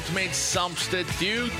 met Substitute.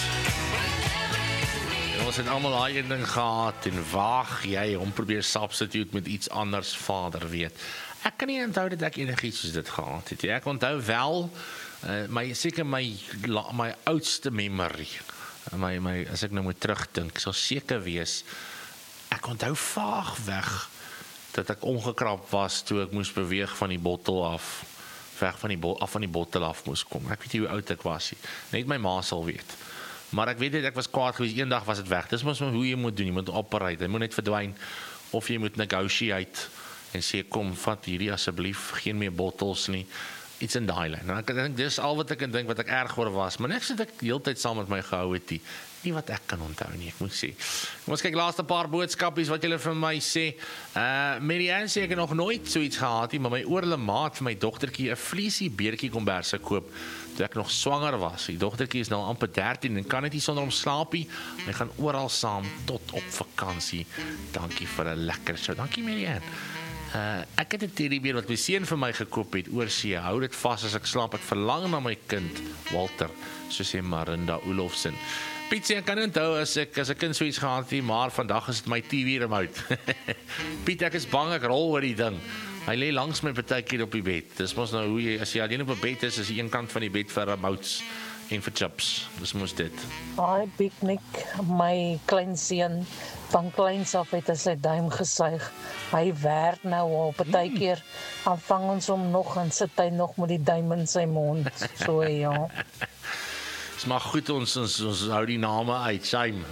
En ons het allemaal daai een ding gehad en waag jy om probeer substitute met iets anders vader weet. Ek kan nie onthou dat ek enigiets soos dit gehad het. Ek onthou wel, seker my oudste memory, as ek nou moet terugdink, sal seker wees, ek onthou vaag weg, dat ek omgekrap was toe ek moes beweeg van die bottel af, weg van die bottel af moes kom. Ek weet nie hoe oud ek was nie. Net my ma sal weet. Maar ek weet net, ek was kwaad geweest, eendag was dit weg. Dis mos hoe jy moet doen, jy moet operate, jy moet net verdwyn, of jy moet negotiate, en sê, kom, vat hierdie asseblief, geen meer bottels nie, iets in daai lyn. En ek dink, dis al wat ek kan dink, wat ek erg oor was, maar niks het ek die hele tyd saam met my gehou het, nie wat ek kan onthou nie, ek moet sê. Kom ons kyk, laaste paar boodskapies wat julle vir my sê. Marianne sê, ek het nog nooit so iets gehad nie, maar my oorle maat vir my dogtertjie 'n vleesie beertjie komberse koop, toe ek nog swanger was. Die dogtertjie is nou amper 13 en kan net nie sonder hom slaap nie. Hy gaan oral saam tot op vakansie. Dankie vir 'n lekker show. Dankie Marianne. Ek het 'n teddybeer wat my seun vir my gekoop het oor see. Hou dit vas as ek slaap. Ek verlang na my kind Walter, so sê Marinda Olofsen. Piet sê, ek kan onthou as ek 'n kind so iets gehad het, maar vandag is dit my TV remote. Piet, ek is bang ek rol oor die ding. Hy lê langs my partykeer op die bed. Dis mos nou hoe jy, as jy alleen op 'n bed is die een kant van die bed vir remotes en vir chips. Dis mos dit. Hi Piknik, my kleinseun van kleins af het sy duim gesuig. Hy werk nou al partykeer, dan vang ons hom nog en sit hy nog met die duim in sy mond. So ja. Dis maar goed, ons hou die name uit, shame.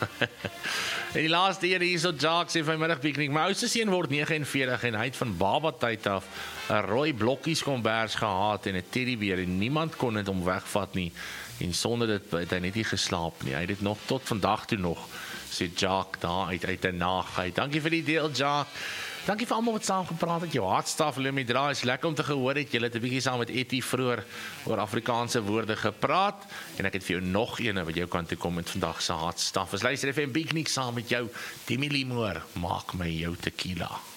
En die laaste een hier so Jacques sê vanmiddag Piknik. My oudste seun word 49 en hy het van babatyd af 'n rooi blokkies kombers gehad en 'n teddybeer en niemand kon dit hom wegvat nie. En sonder dit het hy net nie geslaap nie. Hy het dit nog tot vandag toe nog, sê Jacques daar uit 'n naagheid. Dankie vir die deel, Jacques. Dankie vir almal wat saam gepraat het. Jou hartstaf Lemmy Draai is lekker om te gehoor het. Julle het 'n bietjie saam met Etty vroeër oor Afrikaanse woorde gepraat en ek het vir jou nog een wat jou kan toe kom met vandag se hartstaf. Ons luister FM Piknik saam met jou. Timmy Limoor, maak my jou tequila.